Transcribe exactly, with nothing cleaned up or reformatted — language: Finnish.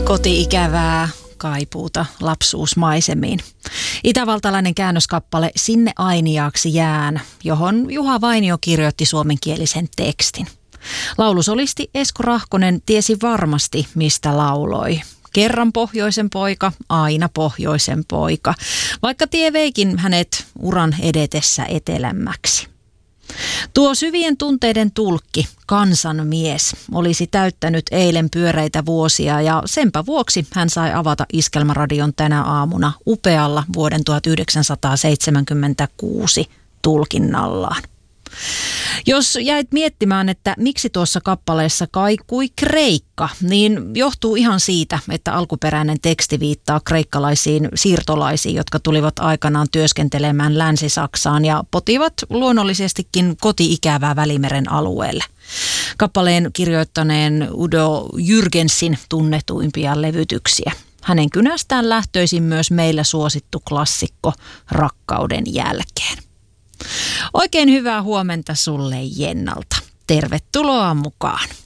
Koti-ikävää kaipuuta lapsuusmaisemiin. Itävaltalainen käännöskappale Sinne ainiaaksi jään, johon Juha Vainio kirjoitti suomenkielisen tekstin. Laulusolisti Esko Rahkonen tiesi varmasti, mistä lauloi. Kerran pohjoisen poika, aina pohjoisen poika, vaikka tie veikin hänet uran edetessä etelämmäksi. Tuo syvien tunteiden tulkki, kansanmies, olisi täyttänyt eilen pyöreitä vuosia ja senpä vuoksi hän sai avata Iskelmäradion tänä aamuna upealla vuoden tuhatyhdeksänsataaseitsemänkymmentäkuusi tulkinnallaan. Jos jäit miettimään, että miksi tuossa kappaleessa kaikui Kreikka, niin johtuu ihan siitä, että alkuperäinen teksti viittaa kreikkalaisiin siirtolaisiin, jotka tulivat aikanaan työskentelemään Länsi-Saksaan ja potivat luonnollisestikin koti-ikävää Välimeren alueelle. Kappaleen kirjoittaneen Udo Jürgensin tunnetuimpia levytyksiä. Hänen kynästään lähtöisin myös meillä suosittu klassikko Rakkauden jälkeen. Oikein hyvää huomenta sulle Jennalta. Tervetuloa mukaan.